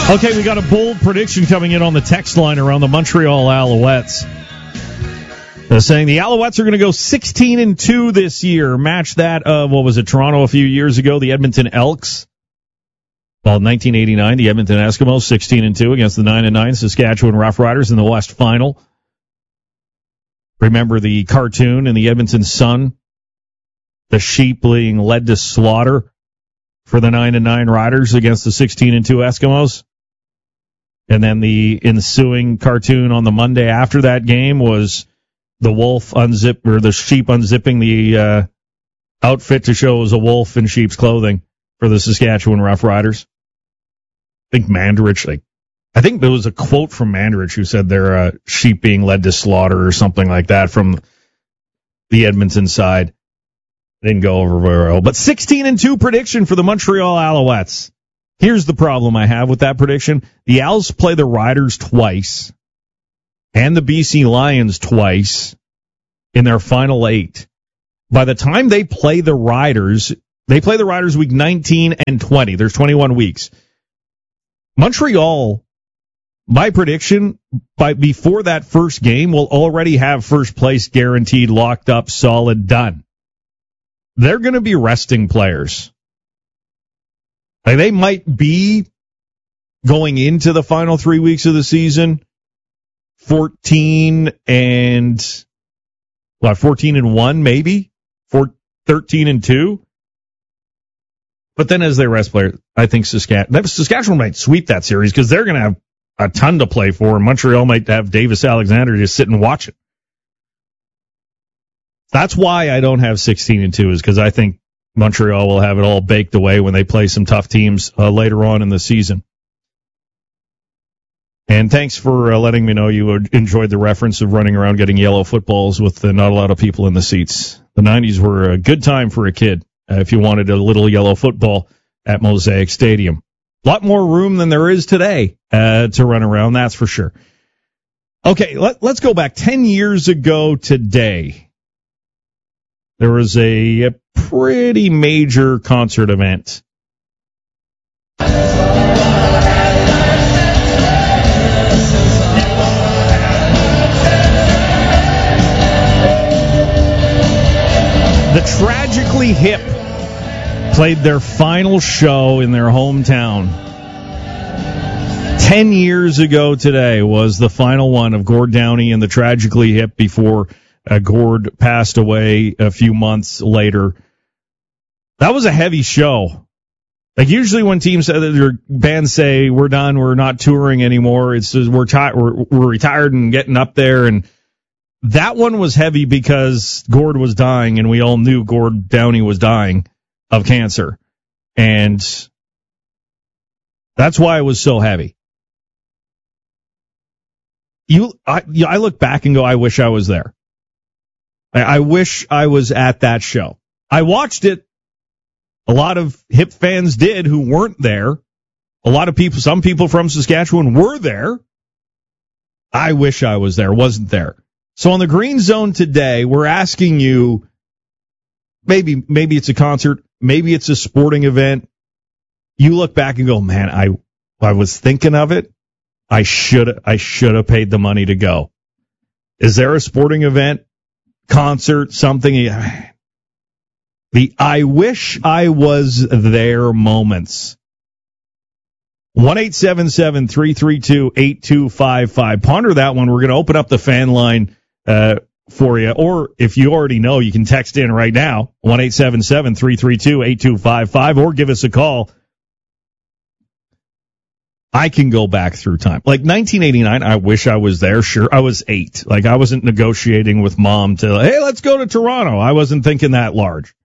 Okay, we got a bold prediction coming in on the text line around the Montreal Alouettes. They're saying the Alouettes are going to go 16-2 this year. Match that of, Toronto a few years ago, the Edmonton Elks. Well, in 1989, the Edmonton Eskimos 16-2 against the 9-9 Saskatchewan Roughriders in the West Final. Remember the cartoon in the Edmonton Sun? The sheep being led to slaughter for the 9-9 Riders against the 16-2 Eskimos. And then the ensuing cartoon on the Monday after that game was the the sheep unzipping the outfit to show it was a wolf in sheep's clothing for the Saskatchewan Roughriders. I think there was a quote from Mandarich who said they're sheep being led to slaughter or something like that from the Edmonton side. Didn't go over very well. But 16-2 prediction for the Montreal Alouettes. Here's the problem I have with that prediction. The Owls play the Riders twice and the BC Lions twice in their final 8. By the time they play the Riders week 19 and 20. There's 21 weeks. Montreal, my prediction, before that first game, will already have first place guaranteed, locked up, solid, done. They're going to be resting players. Like, they might be going into the final 3 weeks of the season 14-1 maybe, 13-2. But then as they rest players, I think Saskatchewan might sweep that series because they're going to have a ton to play for, and Montreal might have Davis Alexander just sit and watch it. That's why I don't have 16-2, is because I think Montreal will have it all baked away when they play some tough teams later on in the season. And thanks for letting me know you enjoyed the reference of running around getting yellow footballs with not a lot of people in the seats. The 90s were a good time for a kid if you wanted a little yellow football at Mosaic Stadium. A lot more room than there is today to run around, that's for sure. Okay, let's go back 10 years ago today. There was a pretty major concert event. The Tragically Hip played their final show in their hometown. 10 years ago today was the final one of Gord Downie and the Tragically Hip before Gord passed away a few months later. That was a heavy show. Like, usually when teams, their bands say, we're done, we're not touring anymore, it's just, we're retired and getting up there, and that one was heavy because Gord was dying, and we all knew Gord Downie was dying of cancer. And that's why it was so heavy. I look back and go, I wish I was there. I wish I was at that show. I watched it. A lot of Hip fans did who weren't there. A lot of people, some people from Saskatchewan were there. I wish I was there, wasn't there. So on the Green Zone today, we're asking you, maybe it's a concert, maybe it's a sporting event. You look back and go, man, I was thinking of it. I should have paid the money to go. Is there a sporting event, concert, something? The I wish I was there moments. 1-877-332-8255. Ponder that one. We're going to open up the fan line for you. Or if you already know, you can text in right now. 1-877-332-8255. Or give us a call. I can go back through time. Like 1989, I wish I was there. Sure, I was 8. Like, I wasn't negotiating with mom to, hey, let's go to Toronto. I wasn't thinking that large.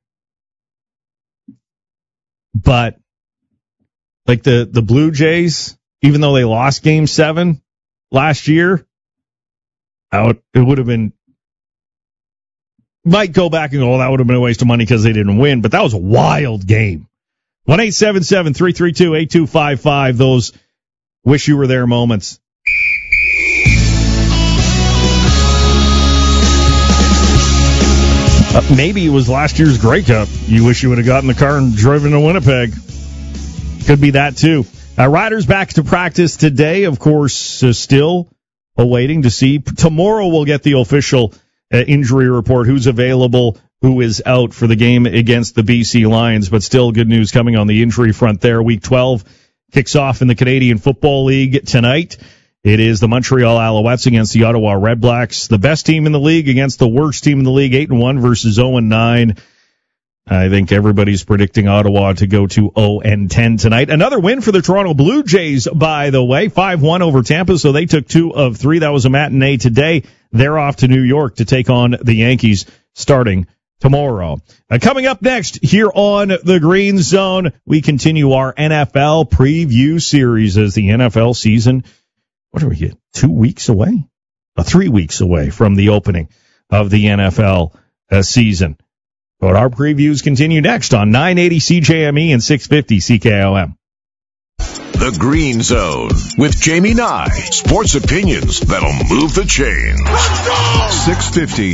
But like the Blue Jays, even though they lost Game 7 last year, it would have been, might go back and go, that would have been a waste of money because they didn't win. But that was a wild game. 1-877-332-8255. Those wish you were there moments. Maybe it was last year's Grey Cup. You wish you would have gotten in the car and driven to Winnipeg. Could be that, too. Riders back to practice today, of course, still awaiting to see. Tomorrow we'll get the official injury report, who's available, who is out for the game against the BC Lions, but still good news coming on the injury front there. Week 12 kicks off in the Canadian Football League tonight. It is the Montreal Alouettes against the Ottawa Redblacks. The best team in the league against the worst team in the league, 8-1 versus 0-9. I think everybody's predicting Ottawa to go to 0-10 tonight. Another win for the Toronto Blue Jays, by the way, 5-1 over Tampa, so they took 2 of 3. That was a matinee today. They're off to New York to take on the Yankees starting tomorrow. Coming up next here on the Green Zone, we continue our NFL preview series as the NFL season, what are we, 2 weeks away? 3 weeks away from the opening of the NFL season. But our previews continue next on 980 CJME and 650 CKOM. The Green Zone with Jamie Nye. Sports opinions that'll move the chains. Let's go! 650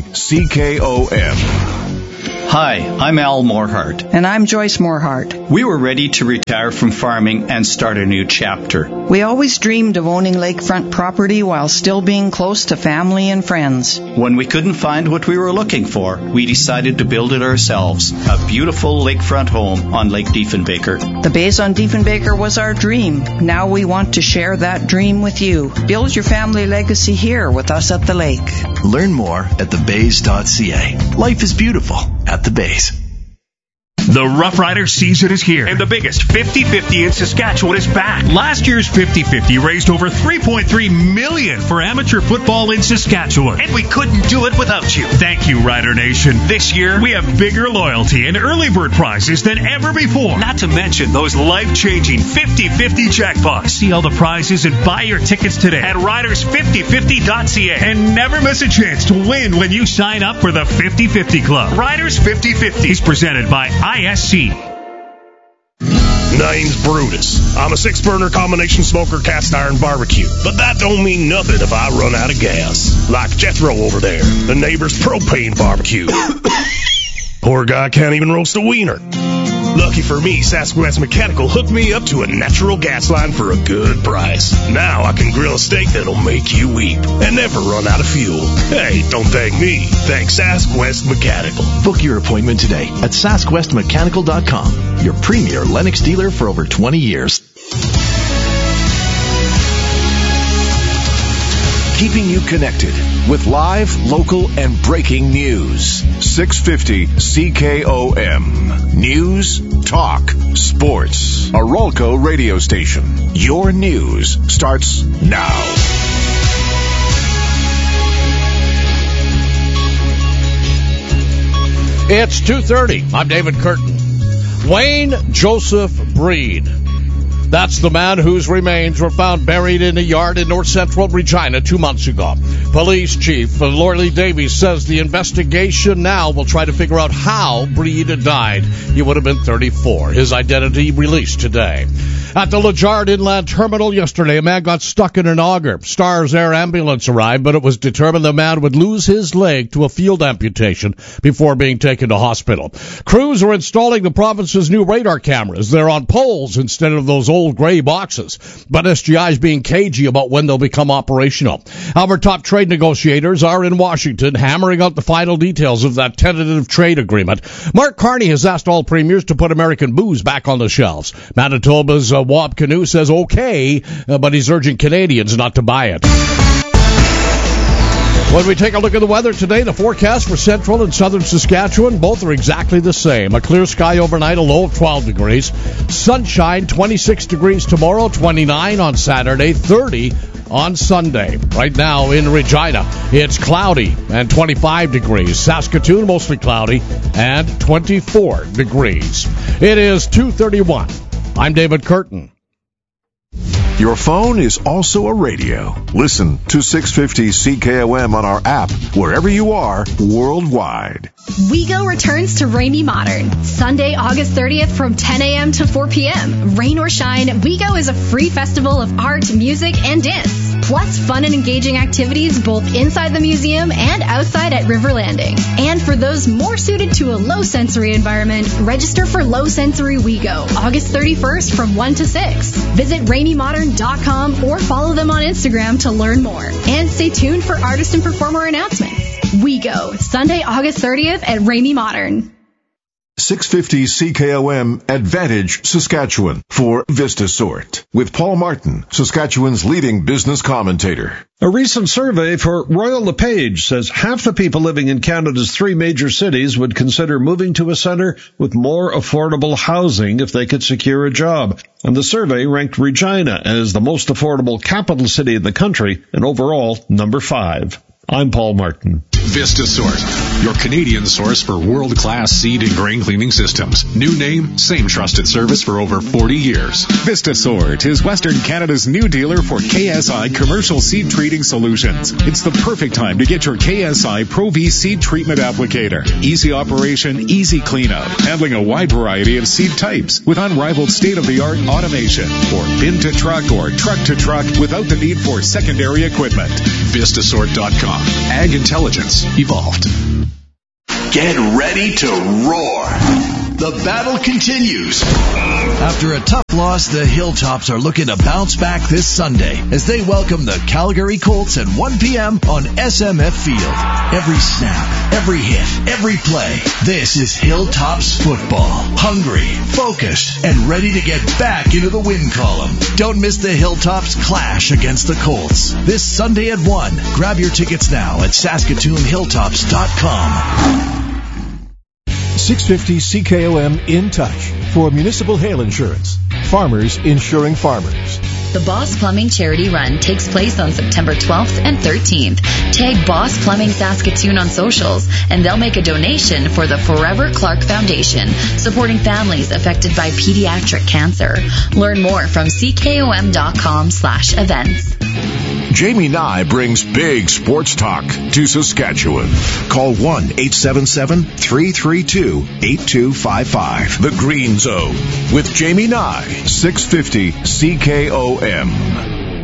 CKOM. Hi, I'm Al Morehart. And I'm Joyce Morehart. We were ready to retire from farming and start a new chapter. We always dreamed of owning lakefront property while still being close to family and friends. When we couldn't find what we were looking for, we decided to build it ourselves. A beautiful lakefront home on Lake Diefenbaker. The base on Diefenbaker was our dream. Now we want to share that dream with you. Build your family legacy here with us at the lake. Learn more at thebays.ca. Life is beautiful at the Bays. The Rough Rider season is here, and the biggest 50-50 in Saskatchewan is back. Last year's 50-50 raised over $3.3 million for amateur football in Saskatchewan, and we couldn't do it without you. Thank you, Rider Nation. This year, we have bigger loyalty and early bird prizes than ever before, not to mention those life-changing 50-50 jackpots. See all the prizes and buy your tickets today at riders5050.ca, and never miss a chance to win when you sign up for the 50-50 Club. Riders 50-50 is presented by ISC. Name's Brutus. I'm a 6-burner combination smoker cast iron barbecue. But that don't mean nothing if I run out of gas. Like Jethro over there, the neighbor's propane barbecue. Poor guy can't even roast a wiener. Lucky for me, Sasquatch Mechanical hooked me up to a natural gas line for a good price. Now I can grill a steak that'll make you weep and never run out of fuel. Hey, don't thank me. Thank Sasquatch Mechanical. Book your appointment today at SasquatchMechanical.com, your premier Lennox dealer for over 20 years. Keeping you connected with live, local, and breaking news. 650 CKOM. News, talk, sports. A Rolco radio station. Your news starts now. It's 2:30. I'm David Curtin. Wayne Joseph Breed. That's the man whose remains were found buried in a yard in north central Regina 2 months ago. Police Chief Lorley Davies says the investigation now will try to figure out how Breed died. He would have been 34. His identity released today. At the Lejard Inland Terminal yesterday, a man got stuck in an auger. Stars Air ambulance arrived, but it was determined the man would lose his leg to a field amputation before being taken to hospital. Crews are installing the province's new radar cameras. They're on poles instead of those old gray boxes. But SGI is being cagey about when they'll become operational. Our top trade negotiators are in Washington, hammering out the final details of that tentative trade agreement. Mark Carney has asked all premiers to put American booze back on the shelves. Manitoba's Wab Canoe says okay, but he's urging Canadians not to buy it. When we take a look at the weather today, the forecast for central and southern Saskatchewan, both are exactly the same. A clear sky overnight, a low of 12 degrees. Sunshine, 26 degrees tomorrow, 29 on Saturday, 30 on Sunday. Right now in Regina, it's cloudy and 25 degrees. Saskatoon, mostly cloudy and 24 degrees. It is 2:31. I'm David Curtin. Your phone is also a radio. Listen to 650 CKOM on our app, wherever you are, worldwide. WeGo returns to Ramey Modern. Sunday, August 30th from 10 a.m. to 4 p.m. Rain or shine, WeGo is a free festival of art, music, and dance. plus fun and engaging activities both inside the museum and outside at River Landing. And for those more suited to a low-sensory environment, register for Low Sensory WeGo, August 31st from 1 to 6. Visit RameyModern.com or follow them on Instagram to learn more. And stay tuned for artist and performer announcements. WeGo, Sunday, August 30th at Ramey Modern. 650 CKOM Advantage, Saskatchewan for VistaSort with Paul Martin, Saskatchewan's leading business commentator. A recent survey for Royal LePage says half the people living in Canada's 3 major cities would consider moving to a centre with more affordable housing if they could secure a job. And the survey ranked Regina as the most affordable capital city in the country and overall number 5. I'm Paul Martin. VistaSort, your Canadian source for world-class seed and grain cleaning systems. New name, same trusted service for over 40 years. VistaSort is Western Canada's new dealer for KSI commercial seed treating solutions. It's the perfect time to get your KSI Pro V seed treatment applicator. Easy operation, easy cleanup, handling a wide variety of seed types with unrivaled state-of-the-art automation for bin to truck or truck to truck without the need for secondary equipment. VistaSort.com. Ag intelligence evolved. Get ready to roar. The battle continues. After a tough loss, the Hilltops are looking to bounce back this Sunday as they welcome the Calgary Colts at 1 p.m. on SMF Field. Every snap, every hit, every play. This is Hilltops football. Hungry, focused, and ready to get back into the win column. Don't miss the Hilltops clash against the Colts this Sunday at 1. Grab your tickets now at SaskatoonHilltops.com. 650 CKOM in touch for municipal hail insurance. Farmers insuring farmers. The Boss Plumbing Charity Run takes place on September 12th and 13th. Tag Boss Plumbing Saskatoon on socials, and they'll make a donation for the Forever Clark Foundation, supporting families affected by pediatric cancer. Learn more from ckom.com/events. Jamie Nye brings big sports talk to Saskatchewan. Call 1-877-332-8255. The Green Zone with Jamie Nye, 650 CKOM.